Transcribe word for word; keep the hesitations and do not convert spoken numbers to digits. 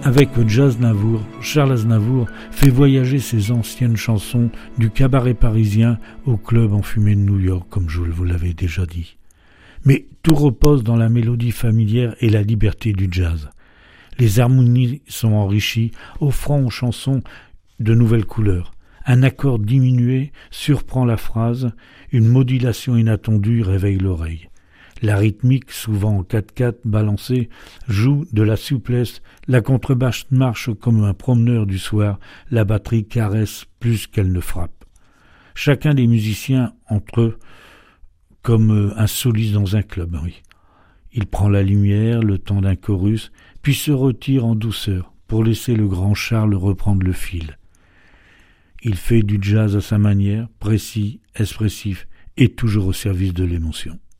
Avec le jazz Navour, Charles Aznavour fait voyager ses anciennes chansons du cabaret parisien au club enfumé de New York, comme je vous l'avais déjà dit. Mais tout repose dans la mélodie familière et la liberté du jazz. Les harmonies sont enrichies, offrant aux chansons de nouvelles couleurs. Un accord diminué surprend la phrase, une modulation inattendue réveille l'oreille. La rythmique, souvent en quatre-quatre balancée, joue de la souplesse, la contrebasse marche comme un promeneur du soir, la batterie caresse plus qu'elle ne frappe. Chacun des musiciens entre eux comme un soliste dans un club, oui. Il prend la lumière, le temps d'un chorus, puis se retire en douceur pour laisser le grand Charles reprendre le fil. Il fait du jazz à sa manière, précis, expressif et toujours au service de l'émotion.